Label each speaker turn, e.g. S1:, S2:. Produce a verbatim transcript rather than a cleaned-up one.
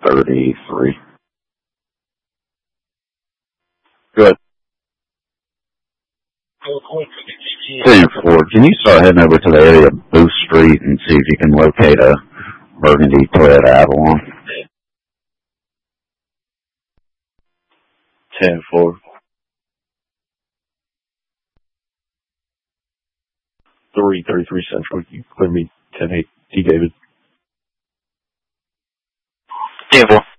S1: thirty-three. Good. ten four. Can you start heading over to the area of Booth Street and see if you can locate a Burgundy Toyota Avalon? ten four. three thirty-three Central. You clear me ten eight. D. David.
S2: ten four.